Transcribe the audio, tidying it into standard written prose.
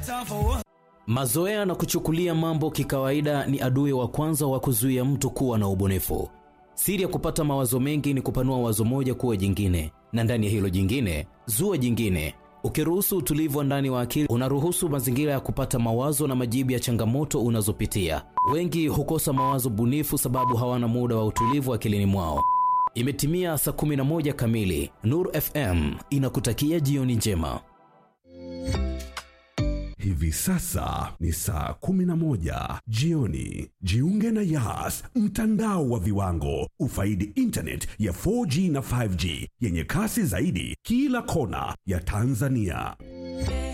Mazoea na kuchukulia mambo kikawaida ni adui wa kwanza wa kuzuia mtu kuwa na ubunifu. Siri ya kupata mawazo mengi ni kupanua wazo moja kuwa jingine, na ndani ya hilo jingine, zua jingine. Ukiruhusu utulivu ndani wa akili, unaruhusu mazingira ya kupata mawazo na majibu ya changamoto unazopitia. Wengi hukosa mawazo bunifu sababu hawana muda wa utulivu akilini mwao. Imetimia saa 11 kamili. Nuru FM inakutakia jioni njema. Hivi sasa ni saa 11 jioni. Jiunge na Yas, mtandao wa viwango. Ufaidi internet ya 4G na 5G yenye kasi zaidi kila kona ya Tanzania.